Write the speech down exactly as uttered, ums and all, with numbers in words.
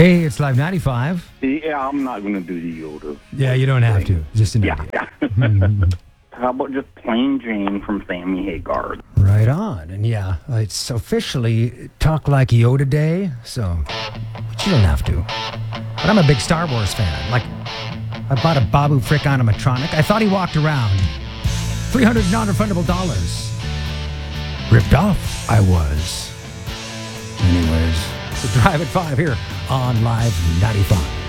Hey, it's Live ninety-five. Yeah, I'm not going to do the Yoda. Yeah, you don't have to. Just an Yeah, idea. yeah. How about just plain Jane from Sammy Hagar? Right on. And yeah, it's officially Talk Like Yoda Day, so but you don't have to. But I'm a big Star Wars fan. Like, I bought a Babu Frick animatronic. I thought he walked around. three hundred non-refundable dollars. Ripped off, I was. Anyways, so Drive at five here on Live ninety-five.